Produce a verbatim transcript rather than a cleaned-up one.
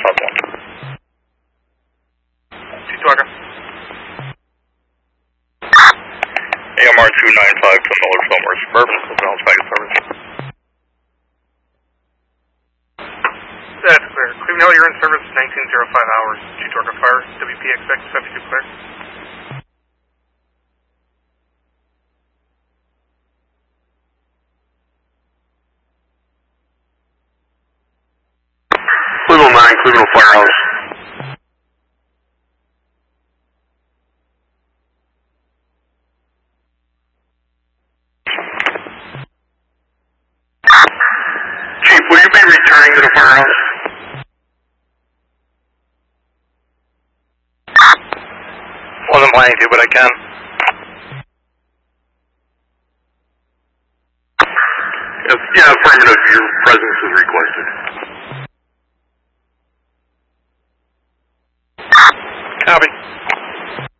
five one. Chief Dwager. A M R two nine five to Miller Fillmore Suburban, Balance Packet Service. That's clear. Cleveland Hill, you're in service nineteen oh five hours. Chief Dwager Fire, W P X X seventy-two clear. Cleveland nine, Cleveland Firehouse. Chief, will you be returning to the firehouse? Wasn't planning to, but I can. Yes, yeah, affirmative. Your presence is requested. Copy.